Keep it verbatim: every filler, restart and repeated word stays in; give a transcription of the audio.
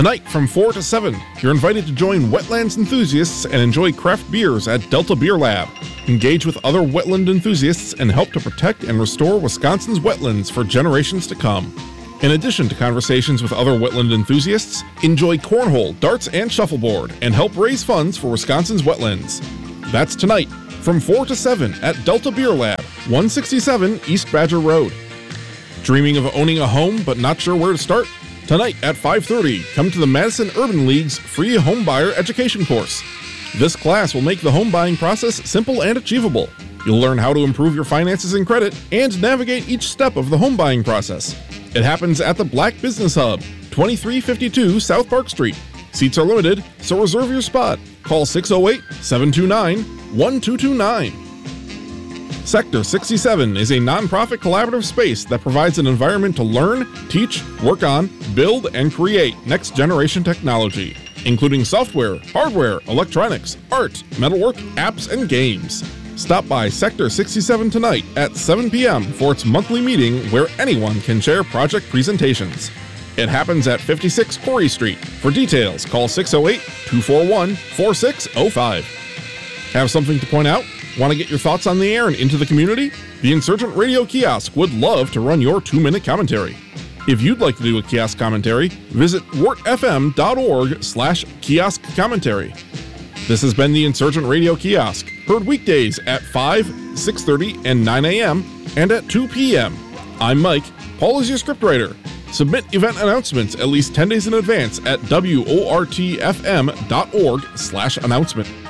Tonight from four to seven, you're invited to join wetlands enthusiasts and enjoy craft beers at Delta Beer Lab. Engage with other wetland enthusiasts and help to protect and restore Wisconsin's wetlands for generations to come. In addition to conversations with other wetland enthusiasts, enjoy cornhole, darts, and shuffleboard, and help raise funds for Wisconsin's wetlands. That's tonight from four to seven at Delta Beer Lab, one sixty-seven East Badger Road. Dreaming of owning a home but not sure where to start? Tonight at five thirty, come to the Madison Urban League's free homebuyer education course. This class will make the home buying process simple and achievable. You'll learn how to improve your finances and credit and navigate each step of the home buying process. It happens at the Black Business Hub, twenty-three fifty-two South Park Street. Seats are limited, so reserve your spot. Call six oh eight, seven two nine, one two two nine. Sector sixty-seven is a nonprofit collaborative space that provides an environment to learn, teach, work on, build, and create next-generation technology, including software, hardware, electronics, art, metalwork, apps, and games. Stop by Sector sixty-seven tonight at seven p.m. for its monthly meeting where anyone can share project presentations. It happens at fifty-six Corey Street. For details, call six oh eight, two four one, four six oh five. Have something to point out? Want to get your thoughts on the air and into the community? The Insurgent Radio Kiosk would love to run your two-minute commentary. If you'd like to do a kiosk commentary, visit wartfm.org slash kiosk commentary. This has been the Insurgent Radio Kiosk, heard weekdays at five, six thirty, and nine a.m., and at two p.m. I'm Mike. Paul is your scriptwriter. Submit event announcements at least ten days in advance at wortfm.org slash announcement.